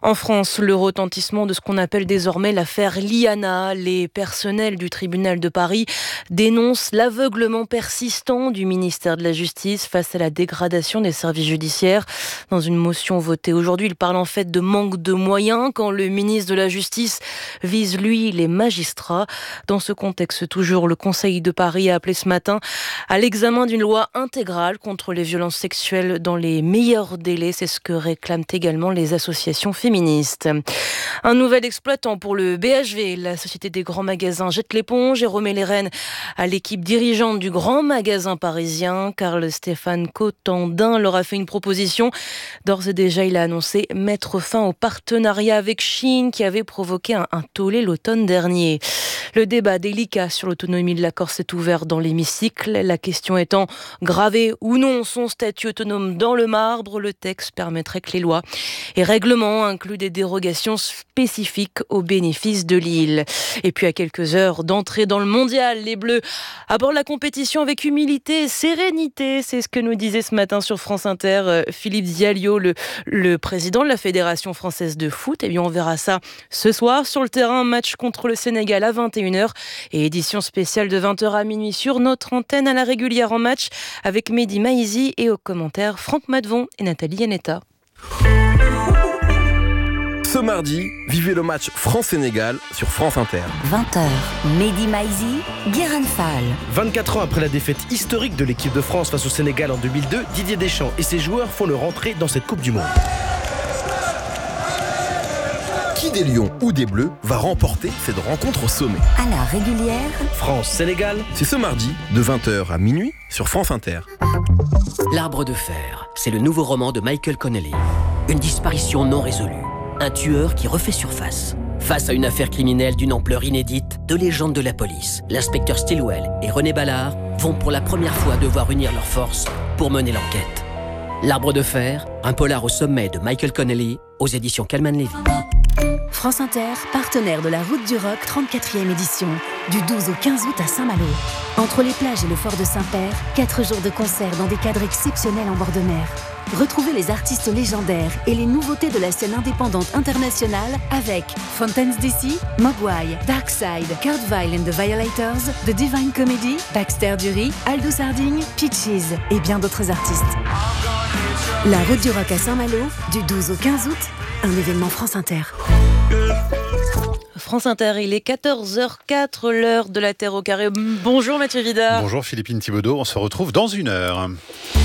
En France, le retentissement de ce qu'on appelle désormais l'affaire Liana. Les personnels du tribunal de Paris dénoncent l'aveuglement persistant du ministère de la Justice face à la dégradation des services judiciaires. Dans une motion votée aujourd'hui, il parle en fait de manque de moyens quand le ministre de la Justice vise, lui, les magistrats. Dans ce contexte, toujours, le Conseil de Paris a appelé ce matin à l'examen d'une loi intégrale contre les violences sexuelles dans les meilleurs délais. C'est ce que réclament également les associations féministes. Un nouvel exploitant pour le BHV. La Société des grands magasins jette l'éponge et remet les rênes à l'équipe dirigeante du grand magasin parisien. Carl-Stéphane Cotandin leur a fait une proposition. D'ores et déjà, il a annoncé mettre fin au partenariat avec Chine qui avait provoqué un tollé l'automne dernier. Le débat délicat sur l'autonomie de la Corse est ouvert dans l'hémicycle. La question étant graver ou non son statut autonome dans le marbre, le texte permettrait que les lois et règlements incluent des dérogations spécifiques au bénéfice de l'île. Et puis à quelques heures d'entrée dans le mondial, les Bleus abordent la compétition avec humilité et sérénité. C'est ce que nous disait ce matin sur France Inter Philippe Diallo, le président de la Fédération française de foot. Et bien on verra ça ce soir sur le terrain. Match contre le Sénégal à 21h et édition spéciale de 20h à minuit sur notre antenne à la régulière en match avec Mehdi Maizi et aux commentaires Franck Madvon et Nathalie Yanetta. Ce mardi, vivez le match France-Sénégal sur France Inter. 20h, Mehdi Maizi, Guérin Fall. 24 ans après la défaite historique de l'équipe de France face au Sénégal en 2002, Didier Deschamps et ses joueurs font leur entrée dans cette Coupe du Monde. Qui des Lions ou des Bleus va remporter cette rencontre au sommet? À la régulière, France-Sénégal, c'est ce mardi, de 20h à minuit, sur France Inter. L'Arbre de fer, c'est le nouveau roman de Michael Connelly. Une disparition non résolue. Un tueur qui refait surface. Face à une affaire criminelle d'une ampleur inédite, deux légendes de la police, l'inspecteur Stilwell et René Ballard, vont pour la première fois devoir unir leurs forces pour mener l'enquête. L'Arbre de fer, un polar au sommet de Michael Connelly, aux éditions Calman Levy. France Inter, partenaire de la Route du Rock 34e édition, du 12 au 15 août à Saint-Malo. Entre les plages et le fort de Saint-Père, 4 jours de concerts dans des cadres exceptionnels en bord de mer. Retrouvez les artistes légendaires et les nouveautés de la scène indépendante internationale avec Fountains DC, Mogwai, Darkside, Kurt Vile and the Violators, The Divine Comedy, Baxter Dury, Aldous Harding, Peaches et bien d'autres artistes. La Route du Rock à Saint-Malo, du 12 au 15 août, un événement France Inter. France Inter, il est 14h04, l'heure de la Terre au carré. Bonjour Mathieu Vidard. Bonjour Philippine Thibaudeau, on se retrouve dans une heure.